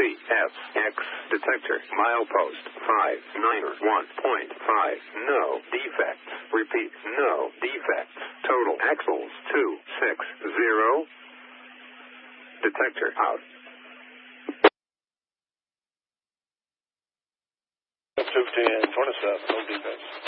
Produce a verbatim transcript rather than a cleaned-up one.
C F X detector milepost five nine one point five. No defects. Repeat, no defects. Total axles two six zero. Detector out. two ten twenty-seven, no defects.